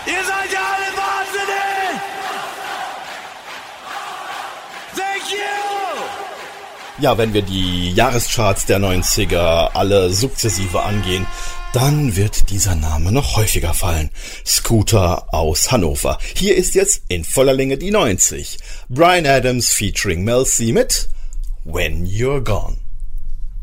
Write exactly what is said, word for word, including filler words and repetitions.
Ihr seid ja alle wahnsinnig! Thank you! Ja, wenn wir die Jahrescharts der neunziger alle sukzessive angehen, dann wird dieser Name noch häufiger fallen. Scooter aus Hannover. Hier ist jetzt in voller Länge die neunzig. Bryan Adams featuring Mel C mit When You're Gone.